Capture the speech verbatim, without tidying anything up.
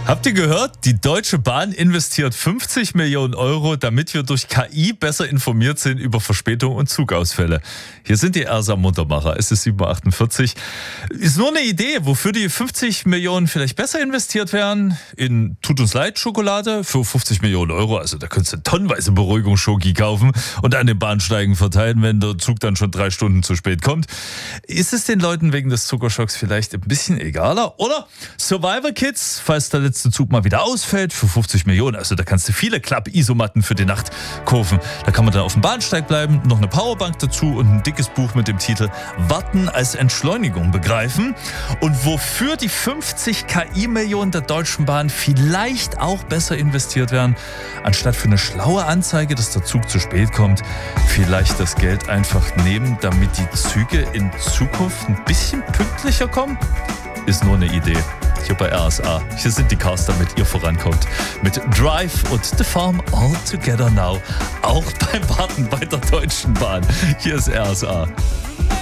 Habt ihr gehört? Die Deutsche Bahn investiert fünfzig Millionen Euro, damit wir durch K I besser informiert sind über Verspätung und Zugausfälle. Hier sind die Ersa Muntermacher. Es ist sieben Uhr achtundvierzig. Ist nur eine Idee, wofür die fünfzig Millionen vielleicht besser investiert werden. In Tut uns leid Schokolade für fünfzig Millionen Euro. Also da könntest du tonnenweise Beruhigungsschoki kaufen und an den Bahnsteigen verteilen, wenn der Zug dann schon drei Stunden zu spät kommt. Ist es den Leuten wegen des Zuckerschocks vielleicht ein bisschen egaler? Oder Survivor Kids, falls der letzte Zug mal wieder ausfällt, für fünfzig Millionen. Also da kannst du viele Klapp-Isomatten für die Nacht kaufen. Da kann man dann auf dem Bahnsteig bleiben, noch eine Powerbank dazu und ein dickes Buch mit dem Titel Warten als Entschleunigung begreifen. Und wofür die fünfzig K I-Millionen der Deutschen Bahn vielleicht auch besser investiert werden, anstatt für eine schlaue Anzeige, dass der Zug zu spät kommt, vielleicht das Geld einfach nehmen, damit die Züge in Zukunft ein bisschen pünktlicher kommen? Ist nur eine Idee. Hier bei R S A. Hier sind die Cars, damit ihr vorankommt. Mit Drive und The Farm All Together Now. Auch beim Warten bei der Deutschen Bahn. Hier ist R S A.